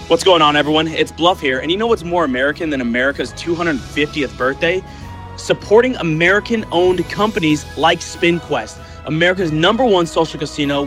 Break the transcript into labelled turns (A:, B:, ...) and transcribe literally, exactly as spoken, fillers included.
A: What's going on, everyone? It's Bluff here, and you know what's more American than America's two hundred fiftieth birthday? Supporting American-owned companies like SpinQuest, America's number one social casino